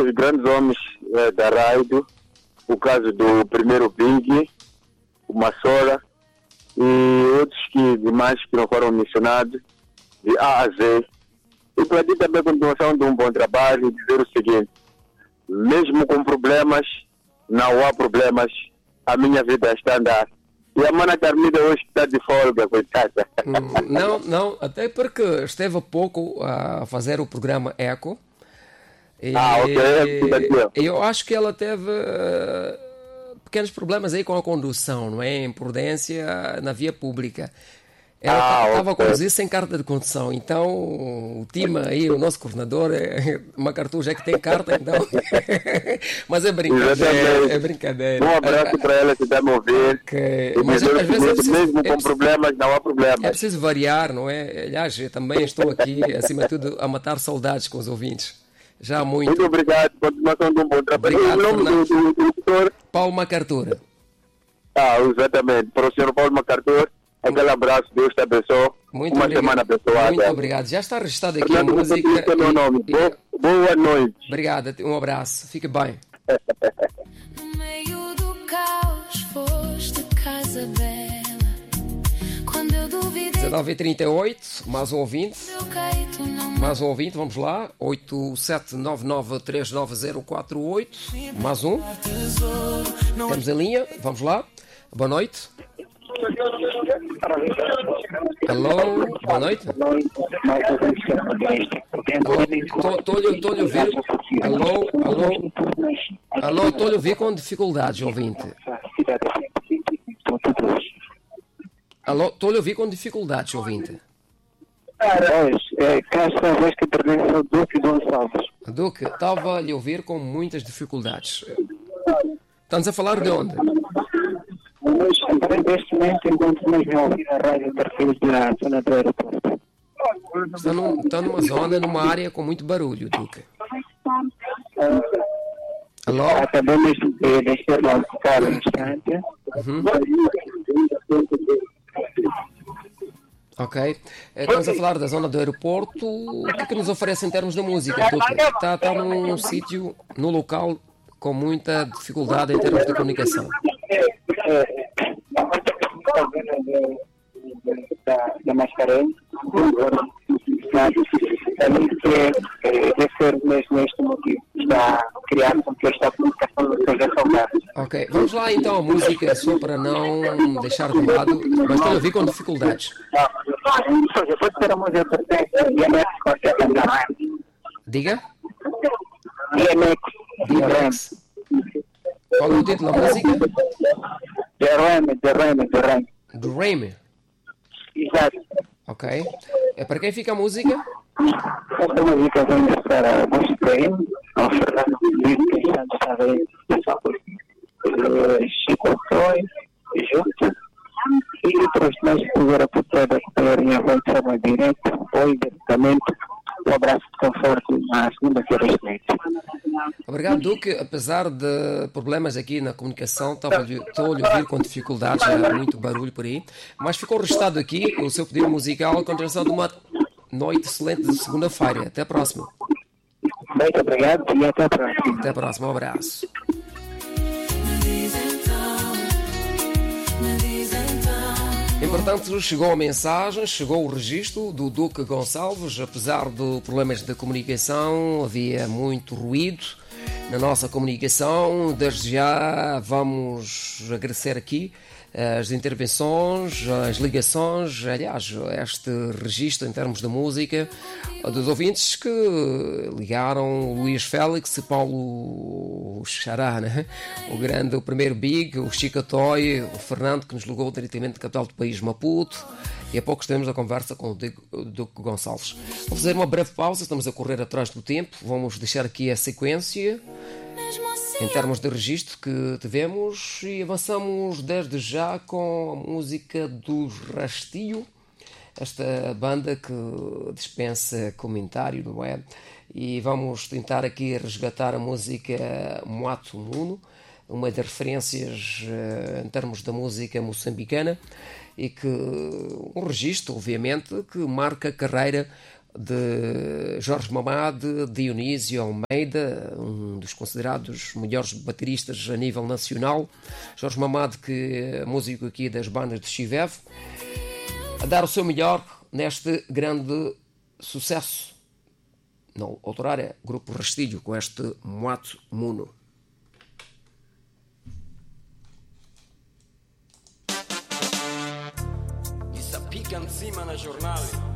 dos grandes homens da rádio, o caso do primeiro Big, o Massora e outros demais que não foram mencionados, de A a Z. E para ti também a continuação de um bom trabalho, dizer o seguinte: mesmo com problemas, não há problemas, a minha vida está a andar. E a Mana Carmida hoje está de folga, coitada. Não, até porque esteve há pouco a fazer o programa Eco. Ok. Eu acho que ela teve pequenos problemas aí com a condução, não é? Imprudência na via pública. Ela estava a conduzir sem carta de condução, então o time aí, o nosso coordenador, Macartu, já que tem carta, então. Mas é brincadeira. Um abraço para ela que está me ouvir. Okay. Mas às vezes mesmo com problemas, não há problemas. É preciso variar, não é? Aliás, eu também estou aqui, acima de tudo, a matar saudades com os ouvintes. Já há muito. Muito obrigado, continuação de um bom trabalho. Obrigado, o nome do doutor? Paulo Macartur. Exatamente. Para o senhor Paulo Macartur, aquele abraço, Deus te abençoe. Uma semana abençoada. Muito obrigado. Já está registrado aqui a música. Meu nome. Boa noite. Obrigado, um abraço. Fique bem. No meio do caos, foste casa bela. Quando eu duvidei. 19h38, mais um ouvinte. Vamos lá. 8799390448. Mais um. Temos a linha, vamos lá. Boa noite. Alô, boa noite. Estou a ouvir. Alô, estou a ouvir com dificuldades, ouvinte. Alô, estou a ouvir com dificuldades, ouvinte. Esta vez que pertence ao Duque Gonçalves. Duque, estava a lhe ouvir com muitas dificuldades. Estamos a falar de onde? Neste momento encontro-me a ouvir a rádio perfil da zona do aeroporto. Está numa zona, numa área com muito barulho, Duque. Alô? Acabamos de deixar lá ficar um instante. Ok. Estamos a falar da zona do aeroporto. O que é que nos oferece em termos de música, Duque? Está num sítio, num local com muita dificuldade em termos de comunicação. Da Mascarenhas, deve ser mesmo este motivo que está a criar com que esta comunicação não seja saudável. Ok, vamos lá então a música, só para não deixar de lado, mas estou a ouvir com dificuldades. Pode ser a música perfeita, DMX. Diga? DMX. Qual é o título da música? The Rain. Exato. Ok. É para quem fica a música? Esta música vem para o nosso prêmio, ao Fernando Felipe, que já está bem, Chico Toy, junto, e para os nossos agora por toda a galerinha vai de forma direta ou indiretamente. Um abraço de conforto na segunda-feira excelente. Obrigado, Duque. Apesar de problemas aqui na comunicação, estou a ouvir com dificuldades, há muito barulho por aí, mas ficou registado aqui o seu pedido musical, a continuação de uma noite excelente de segunda-feira. Até a próxima. Muito obrigado e até a próxima. Até a próxima, um abraço. Entretanto, chegou a mensagem, chegou o registro do Duque Gonçalves. Apesar de problemas de comunicação, havia muito ruído na nossa comunicação. Desde já vamos agradecer aqui as intervenções, as ligações, aliás, este registro em termos de música dos ouvintes que ligaram: o Luís Félix, Paulo Xará, né? O primeiro Big, o Chico Toy, o Fernando, que nos ligou diretamente da capital do país, Maputo, e a pouco estivemos a conversa com o Duque Gonçalves. Vou fazer uma breve pausa, estamos a correr atrás do tempo, vamos deixar aqui a sequência em termos de registro que tivemos e avançamos desde já com a música do Rastilho, esta banda que dispensa comentário, não é? E vamos tentar aqui resgatar a música Moato Nuno, uma das referências em termos da música moçambicana, e que um registro, obviamente, que marca a carreira de Jorge Mamad, Dionísio Almeida, um dos considerados melhores bateristas a nível nacional. Jorge Mamad, que é músico aqui das bandas de Chivev, a dar o seu melhor neste grande sucesso. Na autorar é Grupo Rastilho, com este Moato Muno. Pica em cima na jornada.